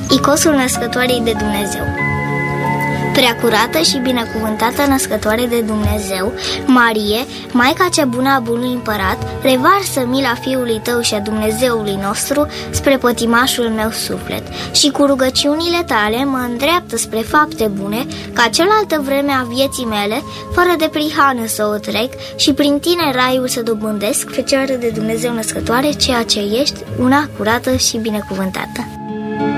Icosul Născătoarei de Dumnezeu. Preacurată și binecuvântată Născătoare de Dumnezeu, Marie, Maica cea bună a bunului împărat, revarsă mila Fiului Tău și a Dumnezeului nostru spre pătimașul meu suflet și cu rugăciunile Tale mă îndreaptă spre fapte bune, ca cealaltă vreme a vieții mele, fără de prihană să o trec și prin Tine raiul să dobândesc, Fecioară de Dumnezeu Născătoare, ceea ce ești, una curată și binecuvântată.